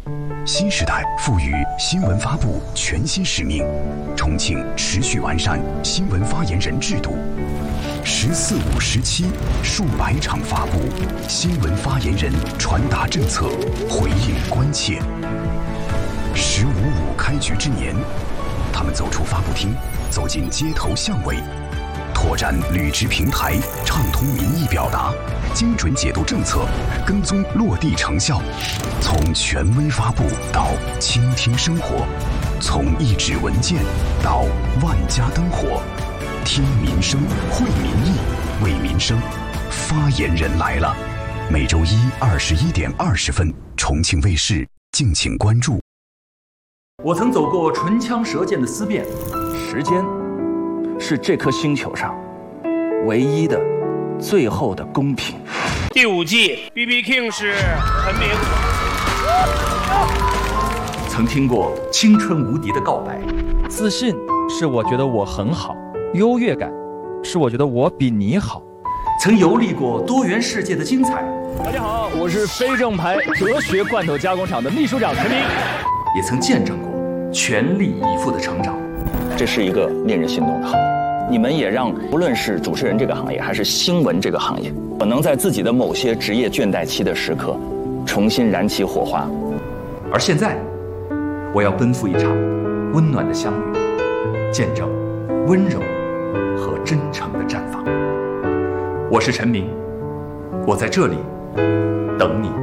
新时代赋予新闻发布全新使命，重庆持续完善新闻发言人制度。“14·5”、“17”数百场发布，新闻发言人传达政策，回应关切。“15·5”开局之年，他们走出发布厅，走进街头巷尾，拓展履职平台，畅通民意表达，精准解读政策，跟踪落地成效。从权威发布到倾听生活，从一纸文件到万家灯火，听民生，会民意，为民生。发言人来了，每周一21点20分，重庆卫视，敬请关注。 我曾走过唇枪舌剑的思辨， 时间是这颗星球上唯一的、最后的公平。 第5季 BB King 是陈明。 曾听过青春无敌的告白， 自信是我觉得我很好，优越感是我觉得我比你好。 曾游历过多元世界的精彩。 大家好，我是非正牌哲学罐头加工厂的秘书长陈明。 也曾见证过全力以赴的成长。 这是一个令人心动的行业，你们也让无论是主持人这个行业，还是新闻这个行业，可能在自己的某些职业倦怠期的时刻，重新燃起火花。 而现在，我要奔赴一场温暖的相遇，见证温柔和真诚的绽放。我是陈明，我在这里等你。